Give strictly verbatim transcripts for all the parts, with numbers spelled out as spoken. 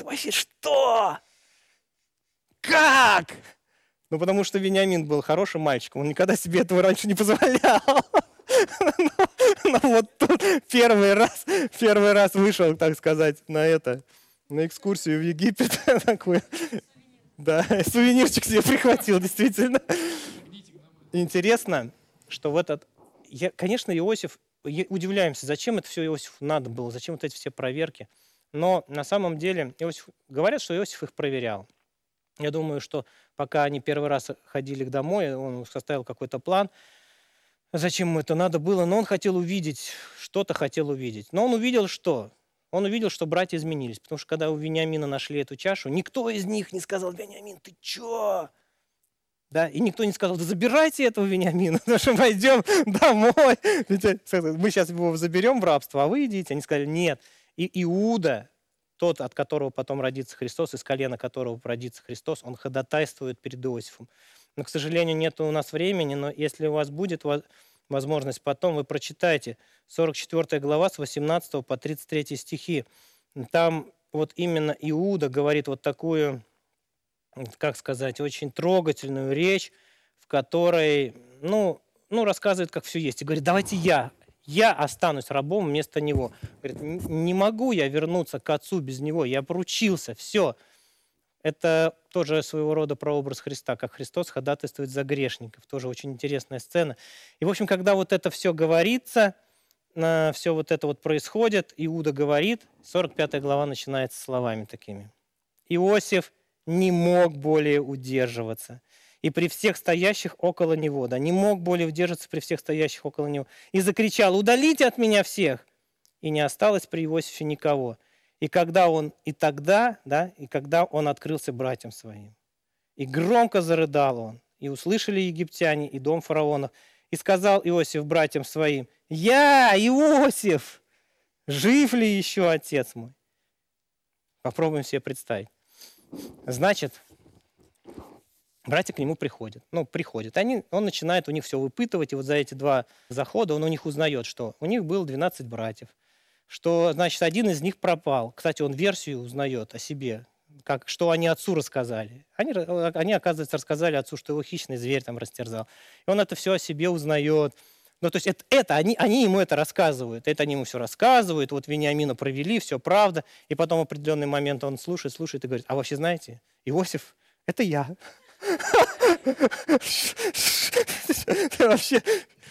вообще что? Как? Ну, потому что Вениамин был хорошим мальчиком, он никогда себе этого раньше не позволял. Но вот тут первый раз, первый раз вышел, так сказать, на это, на экскурсию в Египет. Такой, да, сувенирчик себе прихватил, действительно. Интересно, что в этот... Я, конечно, Иосиф... Удивляемся, зачем это все Иосифу надо было, зачем вот эти все проверки. Но на самом деле Иосиф, говорят, что Иосиф их проверял. Я думаю, что пока они первый раз ходили домой, он составил какой-то план, зачем ему это надо было, но он хотел увидеть, что-то хотел увидеть. Но он увидел что? Он увидел, что братья изменились, потому что когда у Вениамина нашли эту чашу, никто из них не сказал: «Вениамин, ты чё?» Да? И никто не сказал: «Да забирайте этого Вениамина, потому что пойдем домой. Мы сейчас его заберем в рабство, а вы идите». Они сказали: «Нет». И Иуда, тот, от которого потом родится Христос, из колена которого родится Христос, он ходатайствует перед Иосифом. Но, к сожалению, нет у нас времени, но если у вас будет возможность потом, вы прочитайте сорок четвёртая глава с восемнадцатого по тридцать третий стихи. Там вот именно Иуда говорит вот такую, как сказать, очень трогательную речь, в которой, ну, ну рассказывает, как все есть. И говорит: давайте я, я останусь рабом вместо него. Говорит: не могу я вернуться к отцу без него, я поручился, все. Это тоже своего рода прообраз Христа, как Христос ходатайствует за грешников. Тоже очень интересная сцена. И, в общем, когда вот это все говорится, все вот это вот происходит, Иуда говорит, сорок пятая глава начинается словами такими: «Иосиф не мог более удерживаться, и при всех стоящих около него, да, не мог более удерживаться при всех стоящих около него, и закричал: удалите от меня всех!» И не осталось при Иосифе никого. И когда он, и тогда, да, и когда он открылся братьям своим, и громко зарыдал он, и услышали египтяне, и дом фараонов, и сказал Иосиф братьям своим: «Я, Иосиф, жив ли еще отец мой?» Попробуем себе представить. Значит, братья к нему приходят. Ну, приходят. Они, он начинает у них все выпытывать, и вот за эти два захода он у них узнает, что у них было двенадцать братьев, что, значит, один из них пропал. Кстати, он версию узнает о себе, как, что они отцу рассказали. Они, они, оказывается, рассказали отцу, что его хищный зверь там растерзал. И он это все о себе узнает. Ну, то есть это, это они, они ему это рассказывают. Это они ему все рассказывают. Вот Вениамина провели, все правда. И потом в определенный момент он слушает, слушает и говорит: а вообще, знаете, Иосиф, это я. Вообще...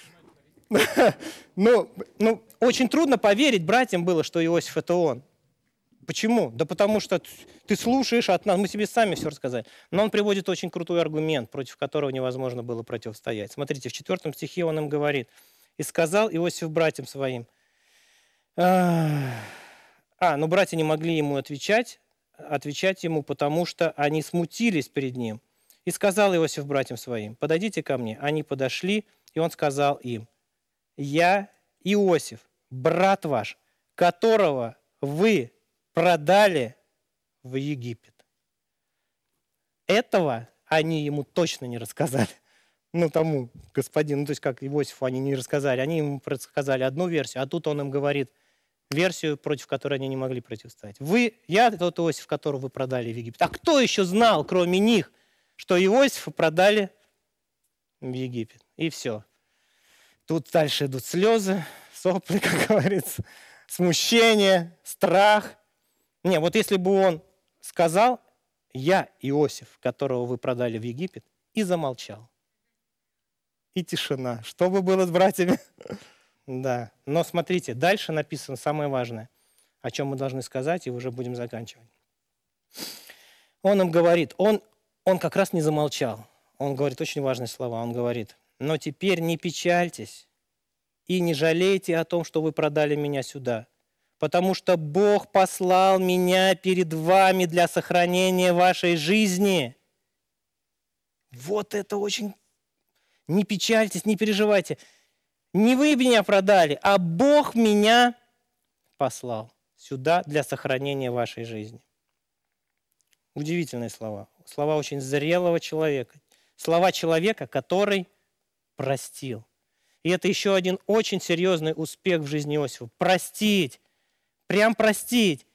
Ну, ну, очень трудно поверить братьям было, что Иосиф – это он. Почему? Да потому что ты слушаешь от нас, мы тебе сами все рассказали. Но он приводит очень крутой аргумент, против которого невозможно было противостоять. Смотрите, в четвертом стихе он им говорит: «И сказал Иосиф братьям своим». А, но братья не могли ему отвечать, отвечать ему, потому что они смутились перед ним. «И сказал Иосиф братьям своим: подойдите ко мне». Они подошли, и он сказал им: «Я Иосиф, брат ваш, которого вы продали в Египет». Этого они ему точно не рассказали. Ну, тому господину, ну, то есть как Иосифу они не рассказали. Они ему рассказали одну версию, а тут он им говорит версию, против которой они не могли противостоять. Вы, я тот Иосиф, которого вы продали в Египет. А кто еще знал, кроме них, что Иосифа продали в Египет? И все. Тут дальше идут слезы, сопли, как говорится, смущение, страх. Не, вот если бы он сказал: «Я Иосиф, которого вы продали в Египет», и замолчал. И тишина. Что бы было с братьями? Да. Но смотрите, дальше написано самое важное, о чем мы должны сказать, и уже будем заканчивать. Он им говорит, он, он как раз не замолчал. Он говорит очень важные слова. Он говорит: «Но теперь не печальтесь и не жалейте о том, что вы продали меня сюда, потому что Бог послал меня перед вами для сохранения вашей жизни». Вот это очень... Не печальтесь, не переживайте. Не вы меня продали, а Бог меня послал сюда для сохранения вашей жизни. Удивительные слова. Слова очень зрелого человека. Слова человека, который простил. И это еще один очень серьезный успех в жизни Иосифа. Простить. Прям простить.